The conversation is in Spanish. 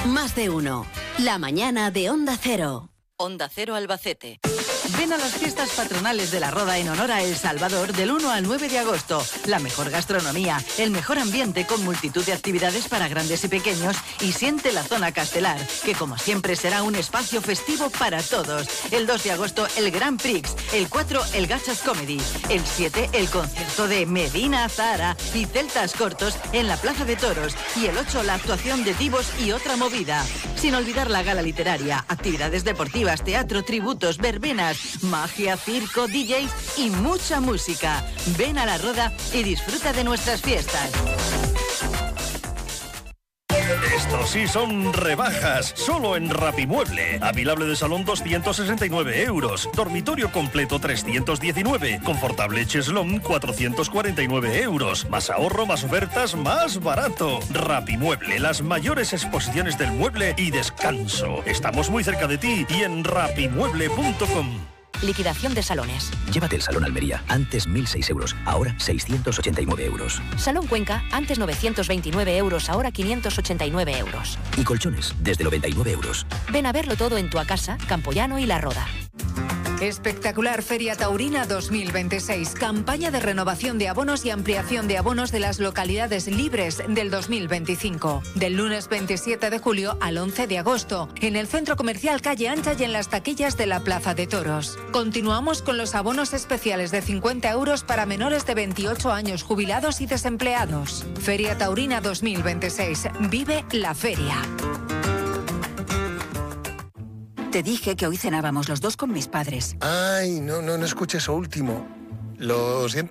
Más de uno. La mañana de Onda Cero. Onda Cero Albacete. Ven a las fiestas patronales de la Roda en honor a El Salvador del 1 al 9 de agosto. La mejor gastronomía, el mejor ambiente con multitud de actividades para grandes y pequeños y siente la zona Castelar, que como siempre será un espacio festivo para todos. El 2 de agosto el Grand Prix, el 4 el Gachas Comedy, el 7 el concierto de Medina Zahara y Celtas Cortos en la Plaza de Toros y el 8 la actuación de Divos y otra movida. Sin olvidar la gala literaria, actividades deportivas, teatro, tributos, verbenas, magia, circo, DJs y mucha música. Ven a la Roda y disfruta de nuestras fiestas. Estos sí son rebajas, solo en Rapimueble. Avilable de salón 269 euros, dormitorio completo 319, confortable cheslón 449 euros. Más ahorro, más ofertas, más barato. Rapimueble, las mayores exposiciones del mueble y descanso. Estamos muy cerca de ti y en rapimueble.com. Liquidación de salones. Llévate el Salón Almería, antes 1.006 euros, ahora 689 euros. Salón Cuenca, antes 929 euros, ahora 589 euros. Y colchones, desde 99 euros. Ven a verlo todo en Tuacasa, Campoyano y La Roda. Espectacular Feria Taurina 2026. Campaña de renovación de abonos y ampliación de abonos de las localidades libres del 2025. Del lunes 27 de julio al 11 de agosto. En el Centro Comercial Calle Ancha y en las taquillas de la Plaza de Toros. Continuamos con los abonos especiales de 50 euros para menores de 28 años, jubilados y desempleados. Feria Taurina 2026. Vive la feria. Te dije que hoy cenábamos los dos con mis padres. Ay, no escuché eso último. Lo siento.